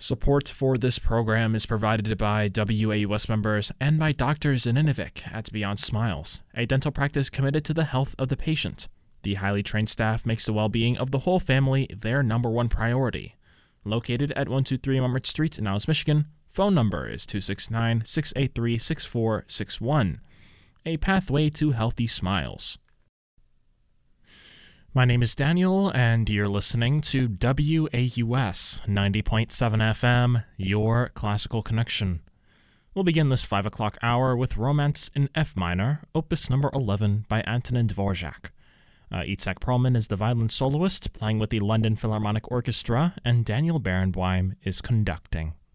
Support for this program is provided by WAUS members and by doctors in Inuvik at Beyond Smiles, a dental practice committed to the health of the patient. The highly trained staff makes the well-being of the whole family their number one priority. Located at 123 Monmouth Street in Alice, Michigan, phone number is 269-683-6461. A pathway to healthy smiles. My name is Daniel, and you're listening to WAUS 90.7 FM, your classical connection. We'll begin this 5 o'clock hour with Romance in F minor, opus number 11 by Antonin Dvorak. Itzhak Perlman is the violin soloist, playing with the London Philharmonic Orchestra, and Daniel Barenboim is conducting.